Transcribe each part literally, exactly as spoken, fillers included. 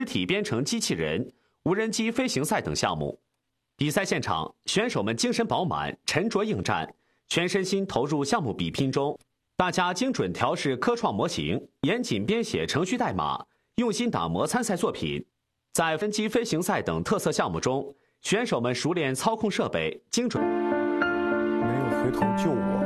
肢体编程机器人、无人机飞行赛等项目。比赛现场，选手们精神饱满、沉着应战，全身心投入项目比拼中。大家精准调试科创模型，严谨编写程序代码，用心打磨参赛作品。在分机飞行赛等特色项目中，选手们熟练操控设备，精准。 没有回头救我。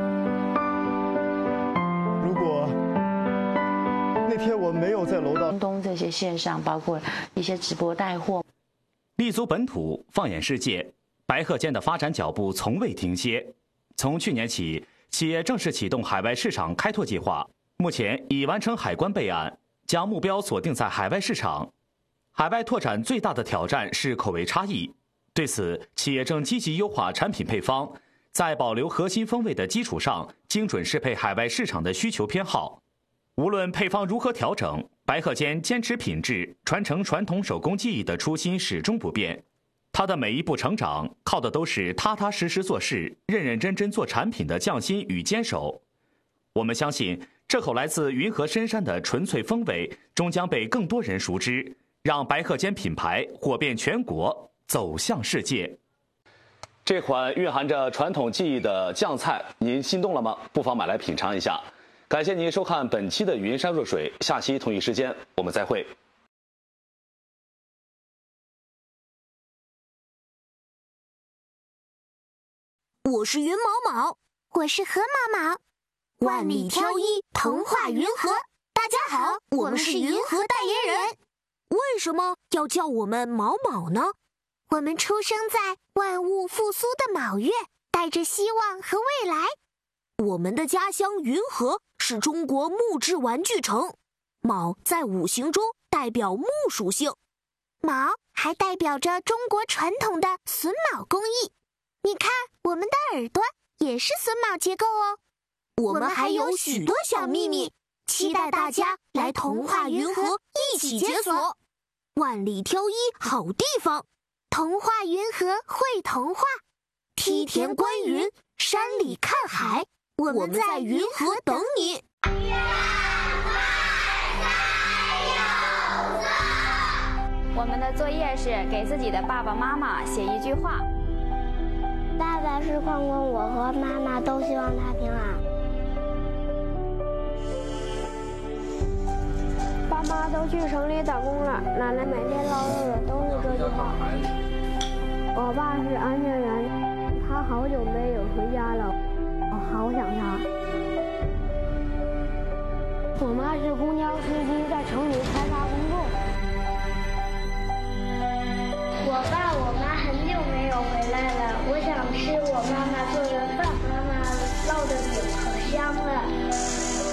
如果那天我没有在楼道， 东这些线上，包括一些直播带货， 立足本土，放眼世界，白鹤间的发展脚步从未停歇。从去年起，企业正式启动海外市场开拓计划，目前已完成海关备案，将目标锁定在海外市场。海外拓展最大的挑战是口味差异，对此，企业正积极优化产品配方，在保留核心风味的基础上，精准适配海外市场的需求偏好。无论配方如何调整，白鹤间坚持品质、传承传统手工技艺的初心始终不变。它的每一步成长，靠的都是踏踏实实做事、认认真真做产品的匠心与坚守。我们相信，这口来自云和深山的纯粹风味，终将被更多人熟知，让白鹤间品牌火遍全国，走向世界。 这款蕴含着传统技艺的酱菜，您心动了吗？不妨买来品尝一下。感谢您收看本期的云山若水，下期同一时间我们再会。 我是云毛毛， 我是河毛毛， 万里挑一，童话云和。大家好，我们是云和代言人。为什么要叫我们毛毛呢？ 我们出生在万物复苏的卯月，带着希望和未来。 我们的家乡云和是中国木质玩具城，卯在五行中代表木属性， 卯还代表着中国传统的榫卯工艺。你看，我们的耳朵也是榫卯结构哦。 我们还有许多小秘密，期待大家来童话云和一起解锁。万里挑一好地方， 童话云和会童话， 梯田观云，山里看海，我们在云和等你。 我们的作业是给自己的爸爸妈妈写一句话。 爸爸是矿工，我和妈妈都希望他平安。爸妈都去城里打工了，奶奶每天唠叨的都是这句话。我爸是安全员，他好久没有回家了，我好想他。我妈是公交司机，在城里开发工作。 我爸我妈很久没有回来了，我想吃我妈妈做的饭，妈妈烙的饼可香了。